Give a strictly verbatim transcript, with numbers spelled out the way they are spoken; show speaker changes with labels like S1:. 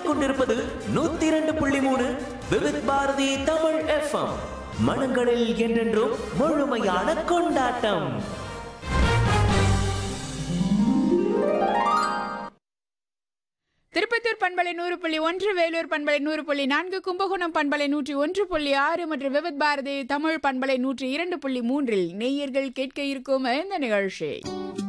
S1: கேட்டுக்கொண்டிருப்பது நூத்தி இரண்டு புள்ளி மூணு விவித் பாரதி தமிழ் எஃப்எம். மனங்களில் என்றென்றும் முழுமையான கொண்டாட்டம்.
S2: திருப்பத்தூர் பண்பலை நூறு புள்ளி ஒன்று, வேலூர் பண்பலை நூறு புள்ளி நான்கு, கும்பகோணம் பண்பலை நூற்றி ஒன்று புள்ளி ஆறு மற்றும் விவித் பாரதி தமிழ் பண்பலை நூற்றி இரண்டு புள்ளி மூன்றில் நேயர்கள் கேட்க இருக்கும் இந்த நிகழ்ச்சி